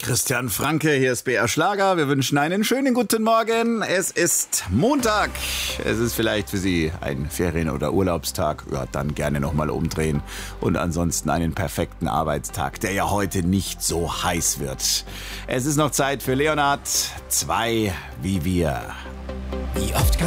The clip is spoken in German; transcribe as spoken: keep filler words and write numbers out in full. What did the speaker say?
Christian Franke, hier ist B R Schlager. Wir wünschen einen schönen guten Morgen. Es ist Montag. Es ist vielleicht für Sie ein Ferien- oder Urlaubstag. Ja, dann gerne nochmal umdrehen. Und ansonsten einen perfekten Arbeitstag, der ja heute nicht so heiß wird. Es ist noch Zeit für Leonhard. Zwei wie wir. Wie oft